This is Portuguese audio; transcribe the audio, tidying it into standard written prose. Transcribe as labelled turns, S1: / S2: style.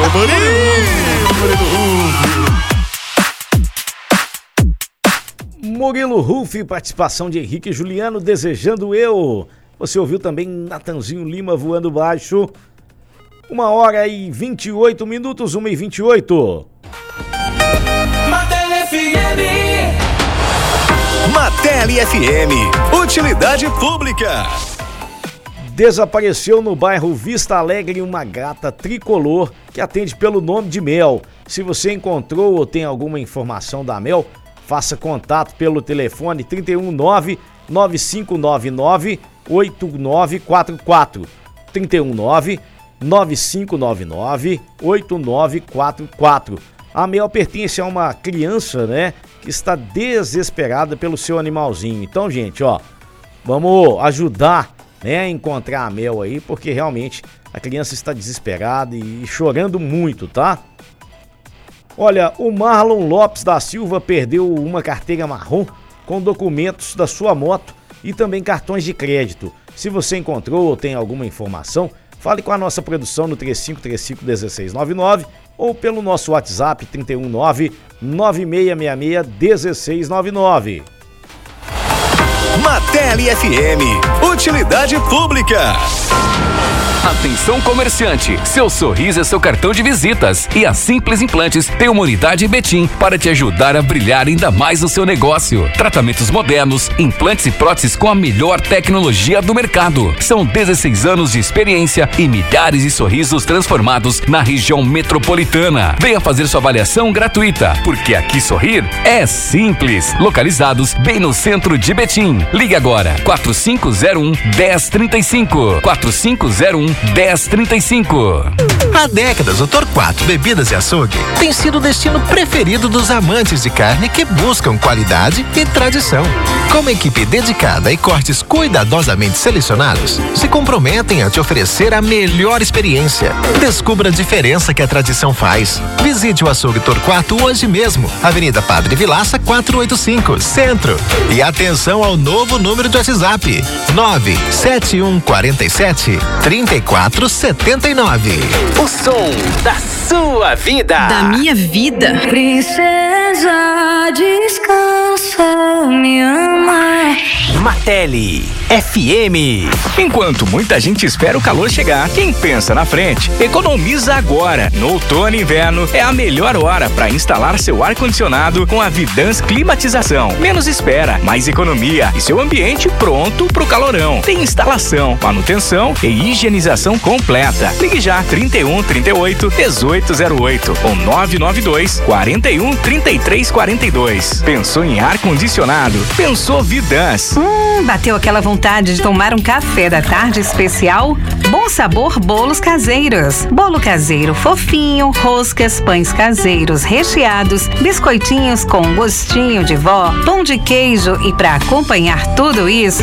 S1: Murilo Ruff, participação de Henrique e Juliano, Desejando Eu. Você ouviu também Natanzinho Lima, Voando Baixo. 1h28, 1h28.
S2: Matele FM, utilidade pública.
S1: Desapareceu no bairro Vista Alegre uma gata tricolor que atende pelo nome de Mel. Se você encontrou ou tem alguma informação da Mel, faça contato pelo telefone 319-9599-8944. 319-9599-8944. A Mel pertence a uma criança, né, que está desesperada pelo seu animalzinho. Então, gente, ó, vamos ajudar, né, a encontrar a Mel aí, porque realmente a criança está desesperada e chorando muito, tá? Olha, o Marlon Lopes da Silva perdeu uma carteira marrom com documentos da sua moto e também cartões de crédito. Se você encontrou ou tem alguma informação, fale com a nossa produção no 3535-1699 ou pelo nosso WhatsApp 319-9666-1699.
S2: Matele FM, utilidade pública.
S3: Atenção comerciante, seu sorriso é seu cartão de visitas e a Simples Implantes tem uma unidade em Betim para te ajudar a brilhar ainda mais no seu negócio. Tratamentos modernos, implantes e próteses com a melhor tecnologia do mercado. São 16 anos de experiência e milhares de sorrisos transformados na região metropolitana. Venha fazer sua avaliação gratuita, porque aqui sorrir é simples. Localizados bem no centro de Betim. Ligue agora, 4501-1035. 4501-1035.
S4: Há décadas, o Torquato Bebidas e Açougue tem sido o destino preferido dos amantes de carne que buscam qualidade e tradição. Com uma equipe dedicada e cortes cuidadosamente selecionados, se comprometem a te oferecer a melhor experiência. Descubra a diferença que a tradição faz. Visite o Açougue Torquato hoje mesmo, Avenida Padre Vilaça 485, Centro. E atenção ao novo número de WhatsApp, 97147-3479.
S5: O som da sua vida.
S6: Da minha vida.
S7: Princesa, descansa, minha mãe.
S5: Matele FM. Enquanto muita gente espera o calor chegar, quem pensa na frente, economiza agora. No outono e inverno é a melhor hora para instalar seu ar-condicionado com a Vidans Climatização. Menos espera, mais economia e seu ambiente pronto pro calorão. Tem instalação, manutenção e higienização completa. Ligue já 31 38 1808 ou 992 41 33 42. Pensou em ar-condicionado? Pensou Vidans.
S6: Bateu aquela vontade de tomar um café da tarde especial? Bom Sabor Bolos Caseiros. Bolo caseiro fofinho, roscas, pães caseiros recheados, biscoitinhos com gostinho de vó, pão de queijo e para acompanhar tudo isso,